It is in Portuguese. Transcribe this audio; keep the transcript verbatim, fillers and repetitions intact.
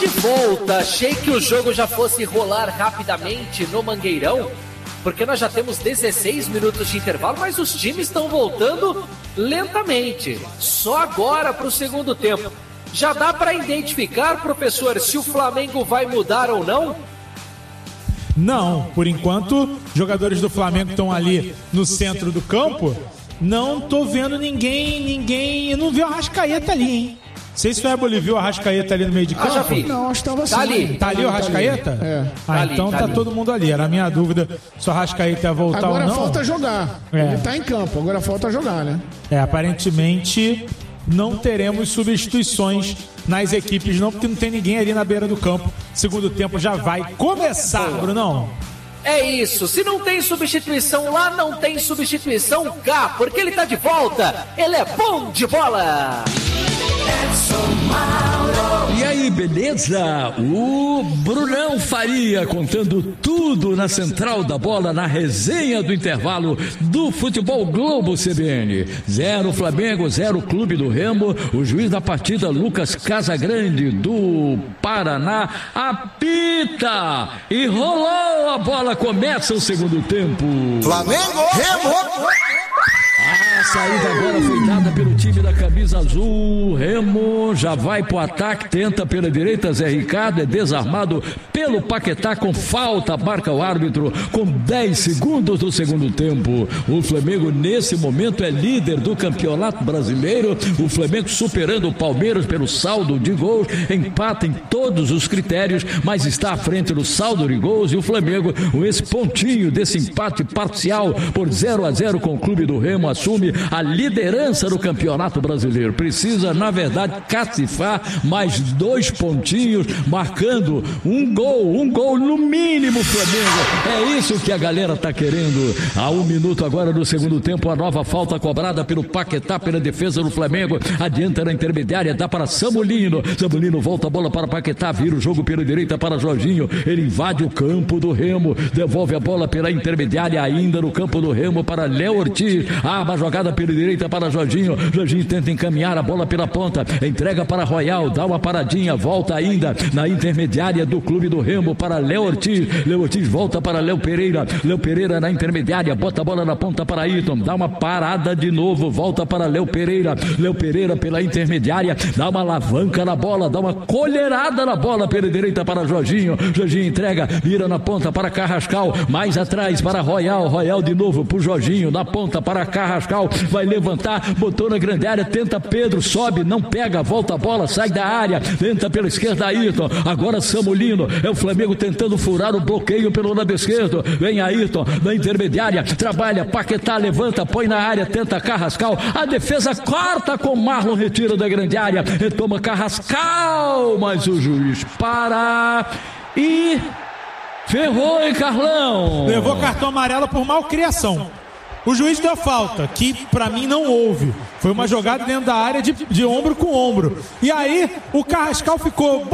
volta. Achei que o jogo já fosse rolar rapidamente no Mangueirão, porque nós já temos dezesseis minutos de intervalo, mas os times estão voltando lentamente. Só agora para o segundo tempo. Já dá para identificar, professor, se o Flamengo vai mudar ou não? Não, por enquanto, jogadores do Flamengo estão ali no centro do campo. Não tô vendo ninguém, ninguém... Eu não vi o Arrascaeta ali, hein? Não sei se o Eboli viu o Arrascaeta ali no meio de campo. Ah, já vi. Não, acho que tava assim. Tá ali. Tá ali o Arrascaeta? É. Ah, Tá ali, então tá tá ali. todo mundo ali. Era a minha dúvida se o Arrascaeta ia voltar Agora ou não. falta jogar. É. Ele tá em campo, agora falta jogar, né? É, aparentemente não teremos substituições nas equipes não, porque não tem ninguém ali na beira do campo. Segundo tempo já vai começar, Brunão. É isso, se não tem substituição lá, não tem substituição cá, porque ele tá de volta, ele é bom de bola! E aí, beleza? O Brunão Faria contando tudo na Central da Bola, na resenha do intervalo do Futebol Globo C B N. Zero Flamengo, zero Clube do Remo. O juiz da partida, Lucas Casagrande, do Paraná, apita e rolou a bola. Começa o segundo tempo. Flamengo, Remo! A saída agora foi dada pelo time da camisa azul. Remo já vai pro ataque, tenta pela direita. Zé Ricardo é desarmado pelo Paquetá com falta, marca o árbitro com dez segundos do segundo tempo. O Flamengo nesse momento é líder do Campeonato Brasileiro. O Flamengo superando o Palmeiras pelo saldo de gols, empata em todos os critérios, mas está à frente do saldo de gols. E o Flamengo, com esse pontinho desse empate parcial por zero a zero com o Clube do Remo, assume a liderança do Campeonato Brasileiro. Precisa, na verdade, cacifar mais dois pontinhos, marcando um gol, um gol no mínimo, Flamengo. É isso que a galera tá querendo. A um minuto agora do segundo tempo, a nova falta cobrada pelo Paquetá pela defesa do Flamengo. Adianta na intermediária, dá para Samulino. Samulino volta a bola para Paquetá, vira o jogo pela direita para Jorginho. Ele invade o campo do Remo, devolve a bola pela intermediária, ainda no campo do Remo para Léo Ortiz. Arma a jogada pela direita para Jorginho. Jorginho tenta encaminhar a bola pela ponta, entrega para Royal, dá uma paradinha, volta ainda na intermediária do Clube do Remo para Léo Ortiz. Léo Ortiz volta para Léo Pereira. Léo Pereira na intermediária, bota a bola na ponta para Ayrton, dá uma parada de novo, volta para Léo Pereira. Léo Pereira pela intermediária, dá uma alavanca na bola, dá uma colherada na bola pela direita para Jorginho. Jorginho entrega, vira na ponta para Carrascal, mais atrás para Royal. Royal de novo pro Jorginho, na ponta para Carrascal, vai levantar, botou na grande área, tenta Pedro, sobe, não pega, volta a bola, sai da área, tenta pela esquerda Ayrton, agora Samulino, é o Flamengo tentando furar o bloqueio pelo lado esquerdo, vem Ayrton na intermediária, trabalha, Paquetá levanta, põe na área, tenta Carrascal, a defesa corta com Marlon, retira da grande área, retoma Carrascal, mas o juiz para e ferrou, hein, Carlão? Levou cartão amarelo por malcriação. O juiz deu falta, que pra mim não houve. Foi uma jogada dentro da área de, de ombro com ombro. E aí o Carrascal ficou